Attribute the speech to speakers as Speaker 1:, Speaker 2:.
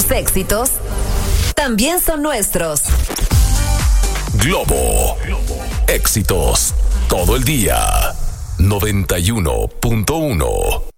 Speaker 1: tus éxitos también son nuestros.
Speaker 2: Globo. Éxitos todo el día. 91.1